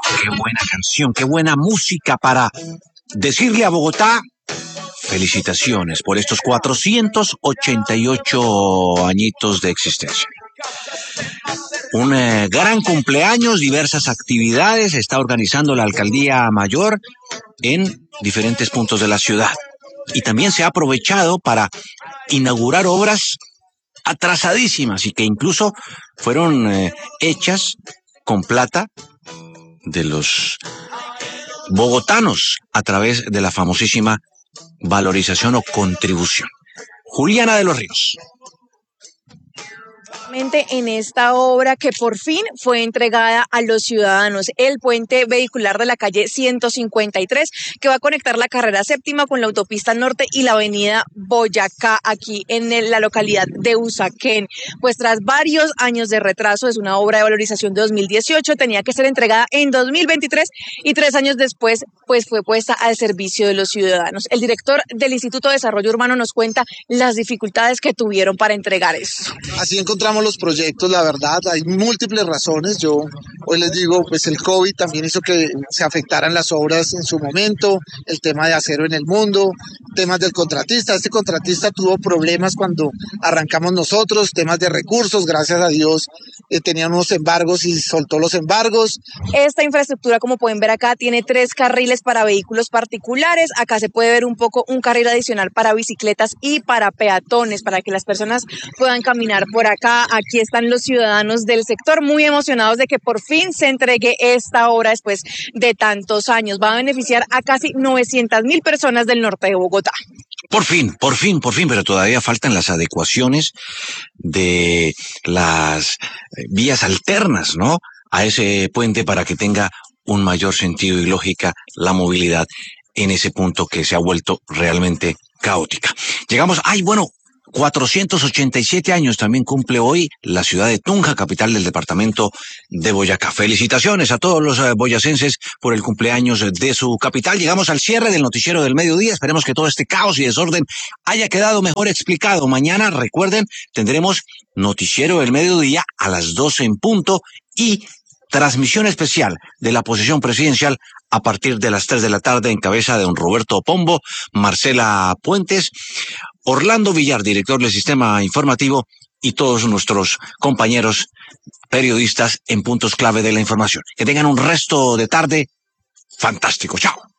Qué buena canción, qué buena música para decirle a Bogotá felicitaciones por estos 488 añitos de existencia. Un gran cumpleaños, diversas actividades está organizando la Alcaldía Mayor en diferentes puntos de la ciudad. Y también se ha aprovechado para inaugurar obras atrasadísimas y que incluso fueron hechas con plata de los bogotanos a través de la famosísima valorización o contribución. Juliana de los Ríos. En esta obra que por fin fue entregada a los ciudadanos, el puente vehicular de la calle 153, que va a conectar la carrera séptima con la autopista norte y la avenida Boyacá, aquí en la localidad de Usaquén. Pues tras varios años de retraso, es una obra de valorización de 2018, tenía que ser entregada en 2023 y 3 años después pues fue puesta al servicio de los ciudadanos. El director del Instituto de Desarrollo Urbano nos cuenta las dificultades que tuvieron para entregar esto. Así encontramos los proyectos, la verdad, hay múltiples razones. Yo hoy les digo, pues el COVID también hizo que se afectaran las obras en su momento, el tema de Acero en el Mundo, temas del contratista. Este contratista tuvo problemas cuando arrancamos nosotros, temas de recursos, gracias a Dios tenía unos embargos y soltó los embargos. Esta infraestructura, como pueden ver acá, tiene 3 carriles para vehículos particulares. Acá se puede ver un poco un carril adicional para bicicletas y para peatones, para que las personas puedan caminar por acá. Aquí están los ciudadanos del sector muy emocionados de que por fin se entregue esta obra después de tantos años. Va a beneficiar a casi 900.000 personas del norte de Bogotá. Por fin, pero todavía faltan las adecuaciones de las vías alternas, ¿no?, a ese puente para que tenga un mayor sentido y lógica la movilidad en ese punto que se ha vuelto realmente caótica. Llegamos, 487 años también cumple hoy la ciudad de Tunja, capital del departamento de Boyacá. Felicitaciones a todos los boyacenses por el cumpleaños de su capital. Llegamos al cierre del noticiero del mediodía. Esperemos que todo este caos y desorden haya quedado mejor explicado. Mañana, recuerden, tendremos noticiero del mediodía a las 12 en punto y transmisión especial de la posesión presidencial a partir de las 3 de la tarde en cabeza de don Roberto Pombo, Marcela Puentes, Orlando Villar, director del Sistema Informativo, y todos nuestros compañeros periodistas en puntos clave de la información. Que tengan un resto de tarde fantástico. Chao.